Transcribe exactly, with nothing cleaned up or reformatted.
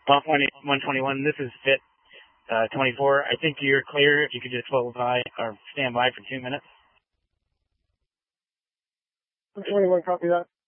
Pump one twenty-one, this is Fit uh, twenty-four. I think you're clear. If you could just hold by or stand by for two minutes. one twenty-one, copy that.